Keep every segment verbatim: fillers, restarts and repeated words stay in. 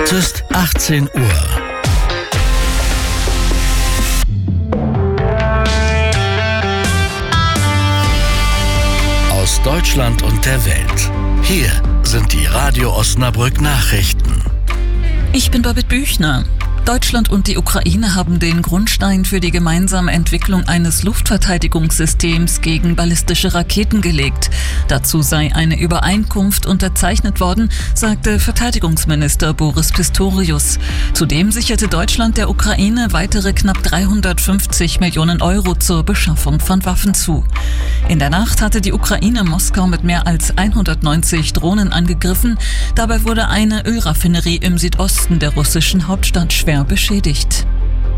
Es ist achtzehn Uhr. Aus Deutschland und der Welt. Hier sind die Radio Osnabrück Nachrichten. Ich bin Babette Büchner. Deutschland und die Ukraine haben den Grundstein für die gemeinsame Entwicklung eines Luftverteidigungssystems gegen ballistische Raketen gelegt. Dazu sei eine Übereinkunft unterzeichnet worden, sagte Verteidigungsminister Boris Pistorius. Zudem sicherte Deutschland der Ukraine weitere knapp dreihundertfünfzig Millionen Euro zur Beschaffung von Waffen zu. In der Nacht hatte die Ukraine Moskau mit mehr als hundertneunzig Drohnen angegriffen. Dabei wurde eine Ölraffinerie im Südosten der russischen Hauptstadt schwer beschädigt.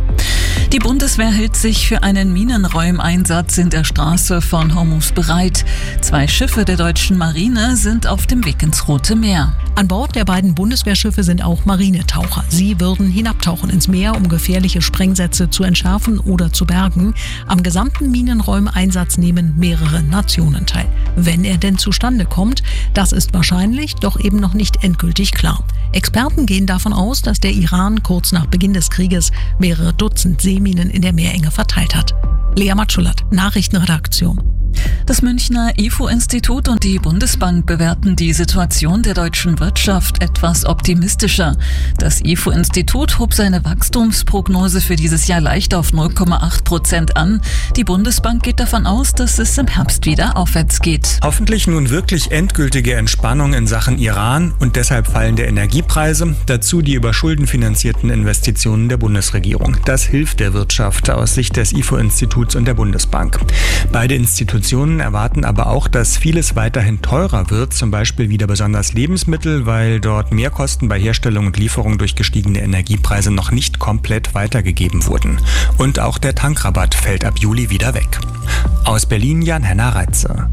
Die Bundeswehr hält sich für einen Minenräumeinsatz in der Straße von Hormuz bereit. Zwei Schiffe der deutschen Marine sind auf dem Weg ins Rote Meer. An Bord der beiden Bundeswehrschiffe sind auch Marinetaucher. Sie würden hinabtauchen ins Meer, um gefährliche Sprengsätze zu entschärfen oder zu bergen. Am gesamten Minenräumeinsatz nehmen mehrere Nationen teil. Wenn er denn zustande kommt, das ist wahrscheinlich, doch eben noch nicht endgültig klar. Experten gehen davon aus, dass der Iran kurz nach Beginn des Krieges mehrere Dutzend Seeminen in der Meerenge verteilt hat. Lea Matschulat, Nachrichtenredaktion. Das Münchner I F O-Institut und die Bundesbank bewerten die Situation der deutschen Wirtschaft etwas optimistischer. Das I F O-Institut hob seine Wachstumsprognose für dieses Jahr leicht auf null Komma acht Prozent an. Die Bundesbank geht davon aus, dass es im Herbst wieder aufwärts geht. Hoffentlich nun wirklich endgültige Entspannung in Sachen Iran und deshalb fallende Energiepreise. Dazu die über Schulden finanzierten Investitionen der Bundesregierung. Das hilft der Wirtschaft aus Sicht des I F O-Instituts und der Bundesbank. Beide Institutionen erwarten aber auch, dass vieles weiterhin teurer wird, zum Beispiel wieder besonders Lebensmittel, weil dort Mehrkosten bei Herstellung und Lieferung durch gestiegene Energiepreise noch nicht komplett weitergegeben wurden. Und auch der Tankrabatt fällt ab Juli wieder weg. Aus Berlin Jan-Henner Reitze.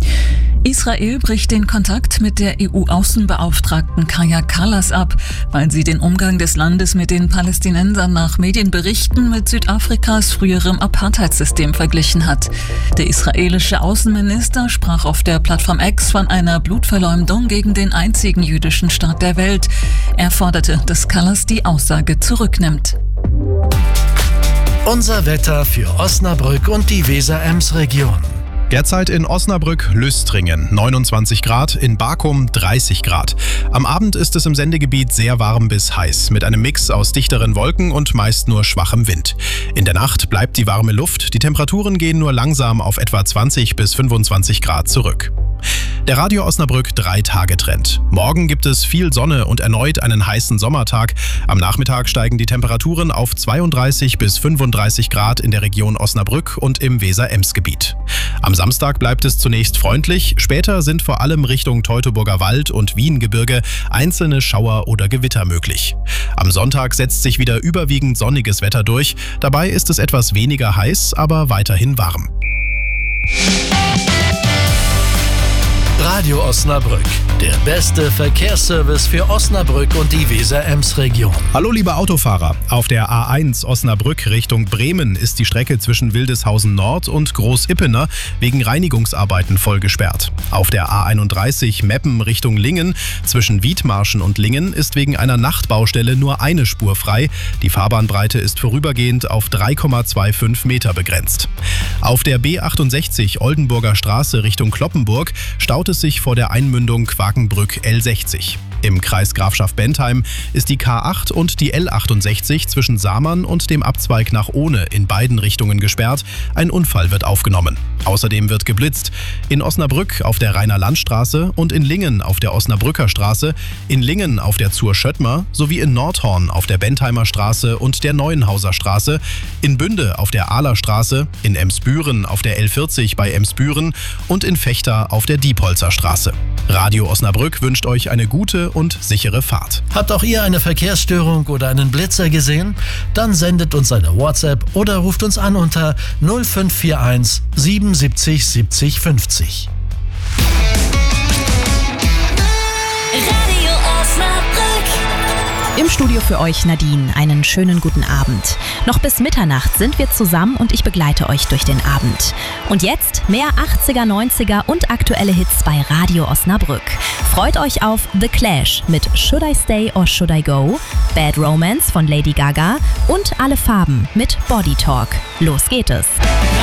Israel bricht den Kontakt mit der E U-Außenbeauftragten Kaja Kallas ab, weil sie den Umgang des Landes mit den Palästinensern nach Medienberichten mit Südafrikas früherem Apartheidssystem verglichen hat. Der israelische Außenminister sprach auf der Plattform X von einer Blutverleumdung gegen den einzigen jüdischen Staat der Welt. Er forderte, dass Kallas die Aussage zurücknimmt. Unser Wetter für Osnabrück und die Weser-Ems-Region. Derzeit in Osnabrück, Lüstringen neunundzwanzig Grad, in Barkum dreißig Grad. Am Abend ist es im Sendegebiet sehr warm bis heiß, mit einem Mix aus dichteren Wolken und meist nur schwachem Wind. In der Nacht bleibt die warme Luft, die Temperaturen gehen nur langsam auf etwa zwanzig bis fünfundzwanzig Grad zurück. Der Radio Osnabrück drei-Tage-Trend. Morgen gibt es viel Sonne und erneut einen heißen Sommertag. Am Nachmittag steigen die Temperaturen auf zweiunddreißig bis fünfunddreißig Grad in der Region Osnabrück und im Weser-Ems-Gebiet. Am Samstag bleibt es zunächst freundlich, später sind vor allem Richtung Teutoburger Wald und Wiengebirge einzelne Schauer oder Gewitter möglich. Am Sonntag setzt sich wieder überwiegend sonniges Wetter durch. Dabei ist es etwas weniger heiß, aber weiterhin warm. Radio Osnabrück, der beste Verkehrsservice für Osnabrück und die Weser-Ems-Region. Hallo liebe Autofahrer, auf der A eins Osnabrück Richtung Bremen ist die Strecke zwischen Wildeshausen Nord und Groß-Ippener wegen Reinigungsarbeiten voll gesperrt. Auf der A einunddreißig Meppen Richtung Lingen zwischen Wiedmarschen und Lingen ist wegen einer Nachtbaustelle nur eine Spur frei. Die Fahrbahnbreite ist vorübergehend auf drei Komma fünfundzwanzig Meter begrenzt. Auf der B achtundsechzig Oldenburger Straße Richtung Cloppenburg staut es sich vor der Einmündung Quakenbrück L sechzig. Im Kreis Grafschaft-Bentheim ist die K acht und die L achtundsechzig zwischen Samern und dem Abzweig nach Ohne in beiden Richtungen gesperrt. Ein Unfall wird aufgenommen. Außerdem wird geblitzt. In Osnabrück auf der Rainer-Land-Straße und in Lingen auf der Osnabrücker Straße, in Lingen auf der Zur-Schöttmer sowie in Nordhorn auf der Bentheimer Straße und der Neuenhauser Straße, in Bünde auf der Ahler Straße, in Emsbüren auf der L vierzig bei Emsbüren und in Vechta auf der Diepholzer Straße. Radio Osnabrück wünscht euch eine gute und sichere Fahrt. Habt auch ihr eine Verkehrsstörung oder einen Blitzer gesehen? Dann sendet uns eine WhatsApp oder ruft uns an unter null fünf vier eins siebenundsiebzig siebzig fünfzig. Radio Osnabrück Im Studio für euch Nadine. Einen schönen guten Abend. Noch bis Mitternacht sind wir zusammen und ich begleite euch durch den Abend. Und jetzt mehr achtziger, neunziger und aktuelle Hits bei Radio Osnabrück. Freut euch auf The Clash mit Should I Stay or Should I Go, Bad Romance von Lady Gaga und Alle Farben mit Body Talk. Los geht es.